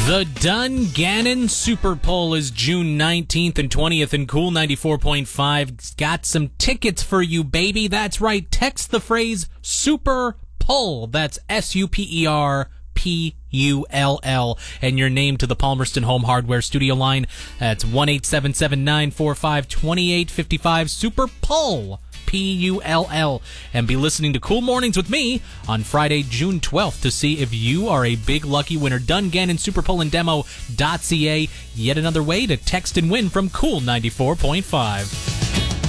The Dungannon Super Bowl is June 19th and 20th, and Cool 94.5 got some tickets for you, baby. That's right. Text the phrase Super Pull. That's SUPERPULL, and your name to the Palmerston Home Hardware studio line. That's 1-877-945-2855. Super Pull. PULL, and be listening to Cool Mornings with me on Friday, June 12th to see if you are a big lucky winner. Dungannon SuperPullAndDemo.ca. Yet another way to text and win from Cool 94.5.